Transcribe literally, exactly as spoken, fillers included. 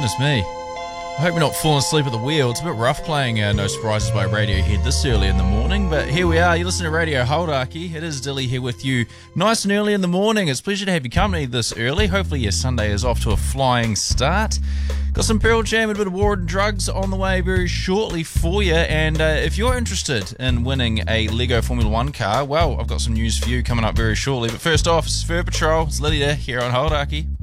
Goodness me. I hope you're not falling asleep at the wheel. It's a bit rough playing uh, No Surprises by Radiohead this early in the morning, but here we are. You listen to Radio Hauraki. It is Dilly here with you nice and early in the morning. It's a pleasure to have you company this early. Hopefully your Sunday is off to a flying start. Got some Pearl Jam and a bit of War and Drugs on the way very shortly for you, and uh, if you're interested in winning a Lego Formula One car, well, I've got some news for you coming up very shortly. But first off, it's Fur Patrol. It's Lydia here on Hauraki.